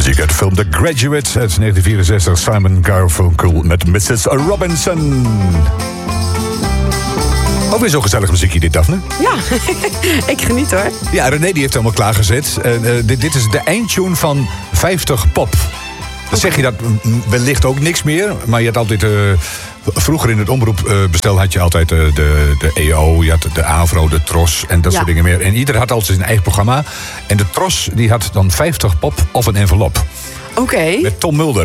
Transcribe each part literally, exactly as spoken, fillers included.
muziek uit de film The Graduate uit negentien vierenzestig. Simon Garfunkel met missus Robinson. Ook weer zo'n gezellig muziekje dit, Daphne. Ja, ik geniet hoor. Ja, René die heeft helemaal klaargezet. Uh, uh, dit, dit is de eindtune van vijftig pop. Dan zeg je dat wellicht ook niks meer. Maar je had altijd... Uh, vroeger in het omroepbestel had je altijd uh, de, de E O, je had de AVRO, de Tros en dat ja. soort dingen meer. En ieder had altijd zijn eigen programma. En de Tros die had dan vijftig pop of een envelop. Oké. Okay. Met Tom Mulder.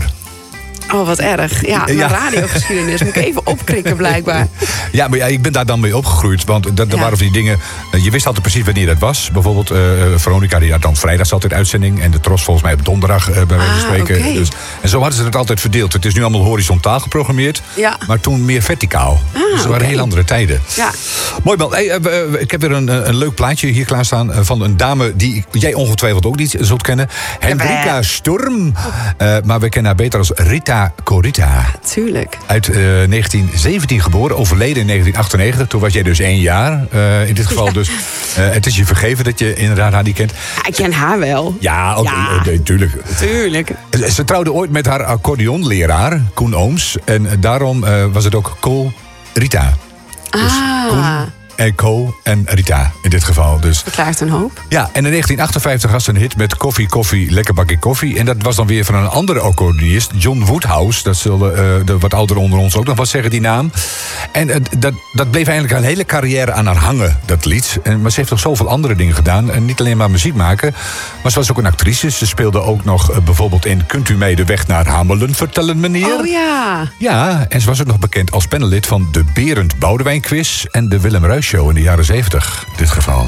Oh, wat erg. Ja, mijn ja. radiogeschiedenis moet ik even opkrikken blijkbaar. Ja, maar ja, ik ben daar dan mee opgegroeid. Want dat, dat ja. waren van die dingen... Je wist altijd precies wanneer dat was. Bijvoorbeeld uh, Veronica, die had dan vrijdags altijd uitzending. En de Tros volgens mij op donderdag, uh, bij wijze van spreken. Okay. Dus, en zo hadden ze het altijd verdeeld. Het is nu allemaal horizontaal geprogrammeerd. Ja. Maar toen meer verticaal. Ah, dus dat waren okay. heel andere tijden. Ja. Mooi man. Hey, uh, uh, ik heb weer een, een leuk plaatje hier klaarstaan. Uh, van een dame die jij ongetwijfeld ook niet zult kennen. Hendrika Sturm. Uh, maar we kennen haar beter als Rita Corita. Tuurlijk. Uit uh, negentien zeventien geboren, overleden in negentien achtennegentig. Toen was jij dus één jaar. Uh, in dit geval ja. dus. Uh, het is je vergeven dat je inderdaad haar niet kent. Ja, ik ken haar wel. Ja, ook, ja. Uh, uh, tuurlijk. Tuurlijk. Ze, ze trouwde ooit met haar accordeonleraar, Koen Ooms. En uh, daarom uh, was het ook Kool Rita. Ah. Dus Koen en Co en Rita in dit geval. Dus. Verklaart een hoop. Ja, en in negentien achtenvijftig had ze een hit met Koffie, Koffie, Lekker Bakje Koffie. En dat was dan weer van een andere accordeonist, John Woodhouse. Dat zullen uh, de wat ouderen onder ons ook nog wat zeggen, die naam. En uh, dat, dat bleef eigenlijk een hele carrière aan haar hangen, dat lied. En, maar ze heeft nog zoveel andere dingen gedaan. En niet alleen maar muziek maken, maar ze was ook een actrice. Ze speelde ook nog uh, bijvoorbeeld in Kunt u mij de weg naar Hamelen vertellen, meneer? Oh ja. Ja, en ze was ook nog bekend als panellid van de Berend Boudewijn Quiz en de Willem Ruijs Show in de jaren zeventig, in dit geval.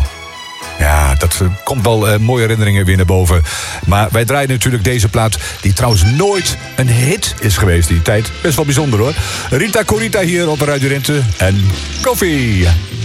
Ja, dat uh, komt wel uh, mooie herinneringen weer naar boven. Maar wij draaien natuurlijk deze plaat, die trouwens nooit een hit is geweest die tijd. Best wel bijzonder hoor. Rita Corita hier op Radio Rente en koffie.